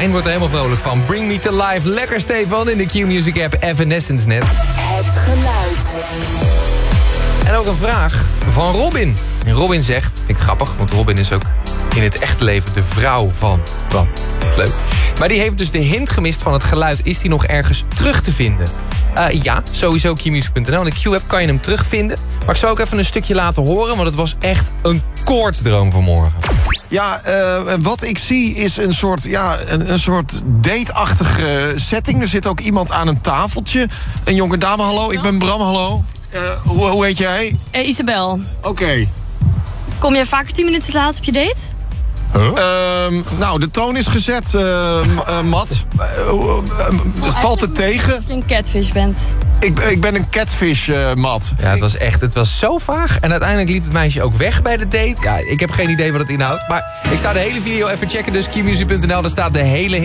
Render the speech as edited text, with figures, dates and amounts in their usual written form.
Stijn wordt er helemaal vrolijk van. Bring Me To Life. Lekker, Stefan, in de Q-Music app. Evanescence net. Het geluid. En ook een vraag van Robin. En Robin zegt, vind ik grappig, want Robin is ook in het echte leven de vrouw van Bram. Dat is leuk. Maar die heeft dus de hint gemist van het geluid. Is die nog ergens terug te vinden? Ja, sowieso qmusic.nl. In de Q-app kan je hem terugvinden. Maar ik zal ook even een stukje laten horen, want het was echt een koortsdroom vanmorgen. Ja, wat ik zie is een soort date-achtige setting. Er zit ook iemand aan een tafeltje. Een jonge dame, hallo, ik ben Bram, hallo. Hoe heet jij? Isabel. Oké. Kom jij vaker 10 minuten te laat op je date? Nou, de toon is gezet, Mat. Valt het tegen? Als je een catfish bent. Ik ben een catfish, Mat. Ja, het was zo vaag. En uiteindelijk liep het meisje ook weg bij de date. Ja, ik heb geen idee wat het inhoudt. Maar ik zou de hele video even checken, dus qmusic.nl. Daar staat de hele